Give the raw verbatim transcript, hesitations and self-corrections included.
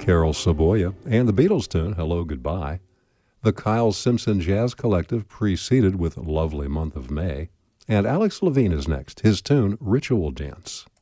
Carol Savoya, and the Beatles tune, Hello, Goodbye. The Kyle Simpson Jazz Collective preceded with Lovely Month of May. And Alex Levine is next, his tune, Ritual Dance.